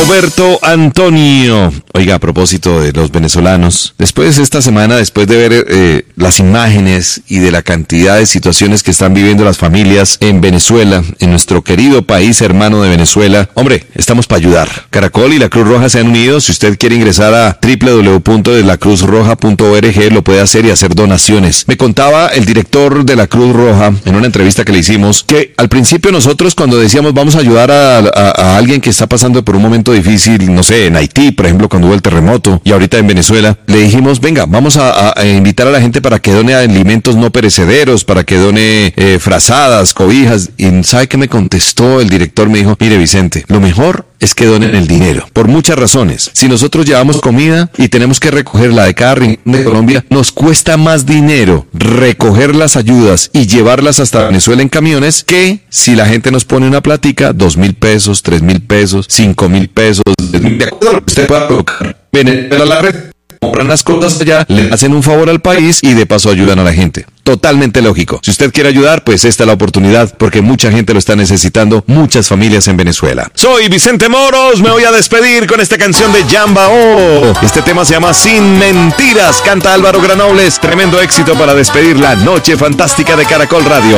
Roberto Antonio. Oiga, a propósito de los venezolanos, después de esta semana, después de ver las imágenes y de la cantidad de situaciones que están viviendo las familias en Venezuela, en nuestro querido país hermano de Venezuela, hombre, estamos para ayudar. Caracol y la Cruz Roja se han unido. Si usted quiere ingresar a www.delacruzroja.org, lo puede hacer y hacer donaciones. Me contaba el director de la Cruz Roja en una entrevista que le hicimos que al principio nosotros cuando decíamos vamos a ayudar a alguien que está pasando por un momento difícil, no sé, en Haití, por ejemplo, cuando hubo el terremoto, y ahorita en Venezuela, le dijimos, venga, vamos a invitar a la gente para que done alimentos no perecederos, para que done frazadas, cobijas. Y ¿sabe qué me contestó el director? Me dijo, mire Vicente, lo mejor es que donen el dinero, por muchas razones. Si nosotros llevamos comida y tenemos que recogerla de cada rincón de Colombia, nos cuesta más dinero recoger las ayudas y llevarlas hasta Venezuela en camiones que si la gente nos pone una platica, 2.000 pesos, 3.000 pesos, 5.000 pesos, de acuerdo a lo que usted pueda colocar. Venezuela la red, compran las cosas allá, le hacen un favor al país y de paso ayudan a la gente. Totalmente lógico. Si usted quiere ayudar, pues esta es la oportunidad, porque mucha gente lo está necesitando, muchas familias en Venezuela. Soy Vicente Moros, me voy a despedir con esta canción de Yamba O. Este tema se llama Sin Mentiras, canta Álvaro Granobles. Tremendo éxito para despedir la noche fantástica de Caracol Radio.